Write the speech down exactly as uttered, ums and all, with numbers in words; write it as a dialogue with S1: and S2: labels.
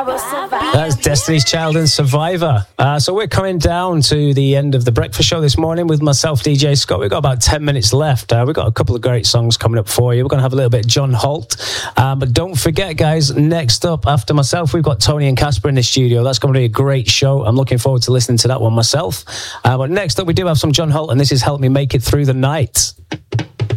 S1: That's Destiny's Child and Survivor. Uh, so we're coming down to the end of the breakfast show this morning with myself, D J Scott. We've got about ten minutes left. Uh, we've got a couple of great songs coming up for you. We're going to have a little bit of John Holt. Um, but don't forget, guys, next up after myself, we've got Tony and Casper in the studio. That's going to be a great show. I'm looking forward to listening to that one myself. Uh, but next up, we do have some John Holt, and this is Help Me Make It Through the Night.